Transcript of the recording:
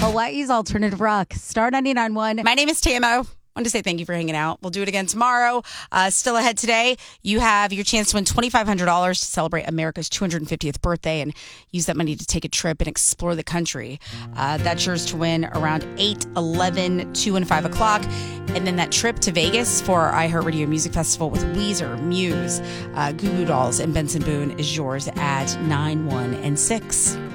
Hawaii's Alternative Rock, Star 99.1. My name is Tamo. Wanted to say thank you for hanging out. We'll do it again tomorrow. Still ahead today, you have your chance to win $2,500 to celebrate America's 250th birthday and use that money to take a trip and explore the country. That's yours to win around 8, 11, 2, and 5 o'clock. And then that trip to Vegas for our iHeartRadio Music Festival with Weezer, Muse, Goo Goo Dolls, and Benson Boone is yours at 9, 1, and 6.